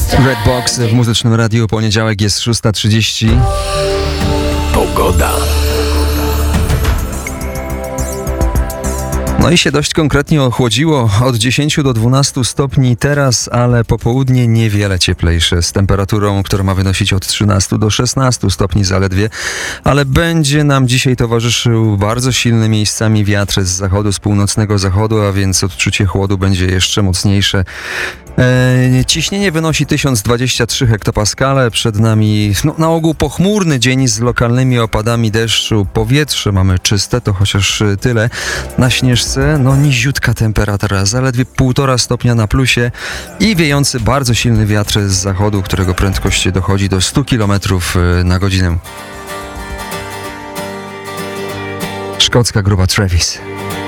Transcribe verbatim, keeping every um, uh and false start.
Redbox w Muzycznym Radiu. Poniedziałek jest szósta trzydzieści. Pogoda. No i się dość konkretnie ochłodziło, od dziesięciu do dwunastu stopni teraz, ale popołudnie niewiele cieplejsze, z temperaturą, która ma wynosić od trzynastu do szesnastu stopni zaledwie, ale będzie nam dzisiaj towarzyszył bardzo silny miejscami wiatr z zachodu, z północnego zachodu, a więc odczucie chłodu będzie jeszcze mocniejsze. E, ciśnienie wynosi tysiąc dwadzieścia trzy hektopaskale, przed nami no, na ogół pochmurny dzień z lokalnymi opadami deszczu, powietrze mamy czyste, to chociaż tyle. Na Śnieżce no niziutka temperatura, zaledwie półtora stopnia na plusie i wiejący bardzo silny wiatr z zachodu, którego prędkość dochodzi do stu kilometrów na godzinę. Szkocka grupa Travis.